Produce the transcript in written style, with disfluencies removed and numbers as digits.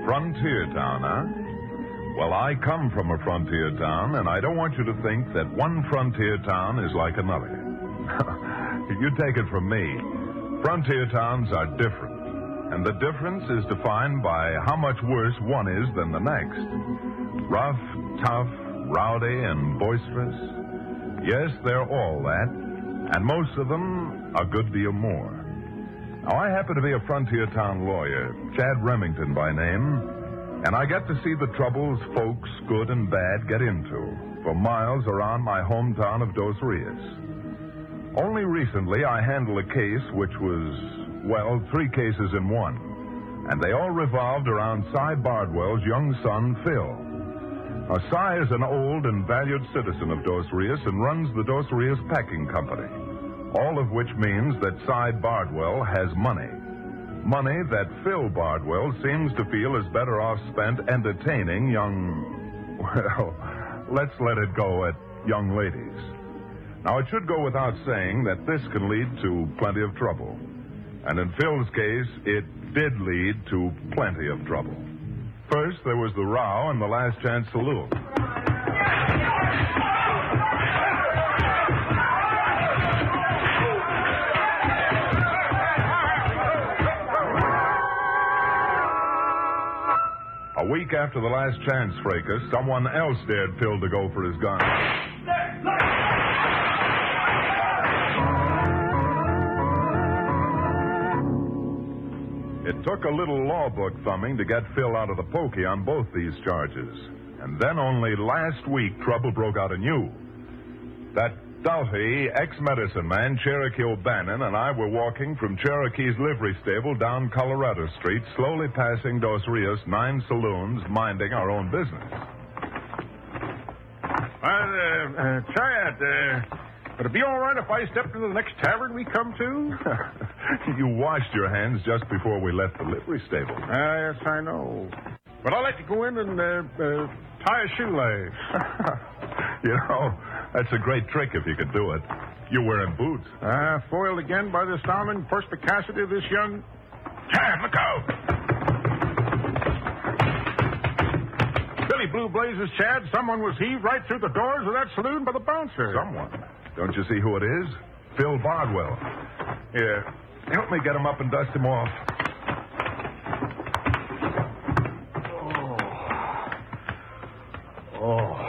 Frontier town, huh? Well, I come from a frontier town, and I don't want you to think that one frontier town is like another. You take it from me. Frontier towns are different, and the difference is defined by how much worse one is than the next. Rough, tough, rowdy, and boisterous. Yes, they're all that, and most of them a good deal more. Now, I happen to be a frontier town lawyer, Chad Remington by name, and I get to see the troubles folks, good and bad, get into for miles around my hometown of Dos Rios. Only recently I handled a case which was, 3 cases in one, and they all revolved around Cy Bardwell's young son, Phil. Now, Cy is an old and valued citizen of Dos Rios and runs the Dos Rios Packing Company. All of which means that Cy Bardwell has money. Money that Phil Bardwell seems to feel is better off spent entertaining let's let it go at young ladies. Now, it should go without saying that this can lead to plenty of trouble. And in Phil's case, it did lead to plenty of trouble. First, there was the row in the Last Chance Saloon. A week after the Last Chance fracas, someone else dared Phil to go for his gun. It took a little law book thumbing to get Phil out of the pokey on both these charges. And then only last week, trouble broke out anew. That Doughty, ex-medicine man, Cherokee O'Bannon, and I were walking from Cherokee's livery stable down Colorado Street, slowly passing Dos Rios' 9 saloons, minding our own business. Chad, would it be all right if I stepped into the next tavern we come to? You washed your hands just before we left the livery stable. Yes, I know. But I'd like to go in and tie a shoelace. You know, that's a great trick if you could do it. You're wearing boots. Foiled again by the astounding perspicacity of this young... Chad, look out! Billy Blue Blazes, Chad, someone was heaved right through the doors of that saloon by the bouncer. Someone? Don't you see who it is? Phil Bardwell. Here, help me get him up and dust him off.